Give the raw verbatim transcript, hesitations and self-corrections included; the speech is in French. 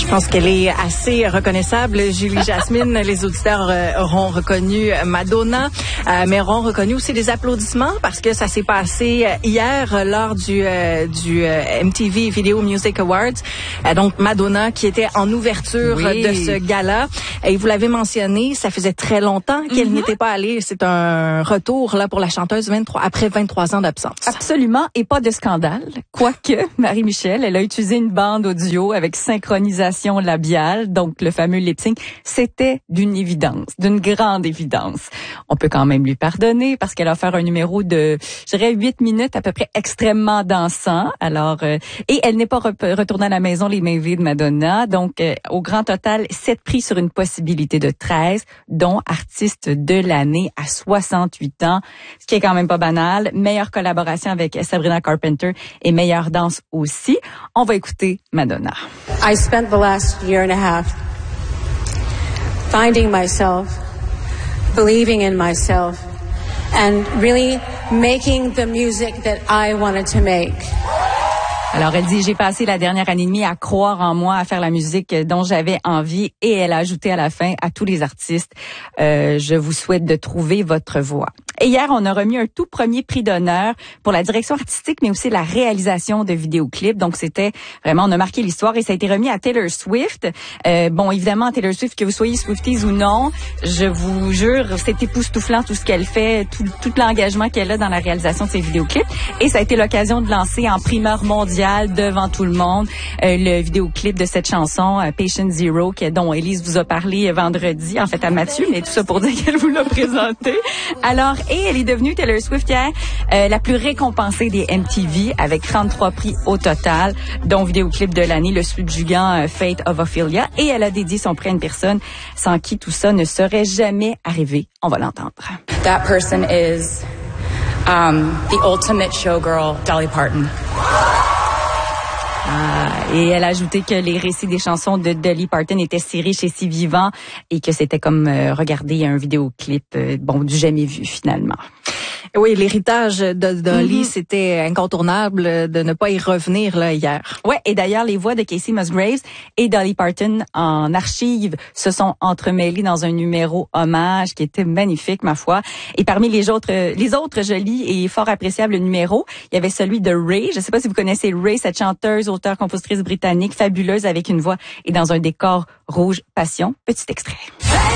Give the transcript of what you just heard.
Je pense qu'elle est assez reconnaissable, Julie Jasmine. Les auditeurs euh, auront reconnu Madonna, euh, mais auront reconnu aussi des applaudissements parce que ça s'est passé hier euh, lors du euh, du euh, M T V Video Music Awards. Euh, donc Madonna qui était en ouverture oui. de ce gala. Et vous l'avez mentionné, ça faisait très longtemps qu'elle mm-hmm. n'était pas allée. C'est un retour là pour la chanteuse vingt-trois après vingt-trois ans d'absence. Absolument, et pas de scandale. Quoique Marie-Michel, elle a utilisé une bande audio avec synchronisation labiale, donc le fameux lip sync, c'était d'une évidence, d'une grande évidence. On peut quand même lui pardonner parce qu'elle a fait un numéro de, je dirais, huit minutes à peu près extrêmement dansant. Alors, euh, et elle n'est pas re- retournée à la maison les mains vides, Madonna. Donc, euh, au grand total, sept prix sur une possibilité de treize, dont artiste de l'année à soixante-huit ans, ce qui est quand même pas banal. Meilleure collaboration avec Sabrina Carpenter et meilleure danse aussi. On va écouter Madonna. I spent the last year and a half finding myself, believing in myself, and really making the music that I wanted to make. Alors, elle dit, j'ai passé la dernière année et demie à croire en moi, à faire la musique dont j'avais envie, et elle a ajouté à la fin à tous les artistes, euh, je vous souhaite de trouver votre voix. Et hier, on a remis un tout premier prix d'honneur pour la direction artistique, mais aussi la réalisation de vidéoclips. Donc, c'était vraiment, on a marqué l'histoire et ça a été remis à Taylor Swift. Euh, bon, évidemment, Taylor Swift, que vous soyez Swifties ou non, je vous jure, c'est époustouflant tout ce qu'elle fait, tout, tout l'engagement qu'elle a dans la réalisation de ses vidéoclips. Et ça a été l'occasion de lancer en primeur mondiale devant tout le monde euh, le vidéoclip de cette chanson, euh, Patient Zero, que, dont Élise vous a parlé vendredi, en fait à Mathieu, mais tout ça pour dire qu'elle vous l'a présenté. Alors, et elle est devenue, Taylor Swift, hier, euh, la plus récompensée des M T V avec trente-trois prix au total, dont vidéoclip de l'année, le subjugant euh, Fate of Ophelia. Et elle a dédié son prix à une personne sans qui tout ça ne serait jamais arrivé. On va l'entendre. That person is um, the ultimate showgirl, Dolly Parton. Ah, et elle a ajouté que les récits des chansons de Dolly Parton étaient si riches et si vivants et que c'était comme euh, regarder un vidéoclip, euh, bon, du jamais vu finalement. Oui, l'héritage de Dolly, mm-hmm. c'était incontournable de ne pas y revenir là hier. Ouais, et d'ailleurs les voix de Casey Musgraves et Dolly Parton en archives se sont entremêlées dans un numéro hommage qui était magnifique, ma foi. Et parmi les autres les autres jolis et fort appréciables numéros, il y avait celui de Ray. Je sais pas si vous connaissez Ray, cette chanteuse, auteure, compositrice britannique fabuleuse avec une voix et dans un décor rouge passion. Petit extrait. Hey!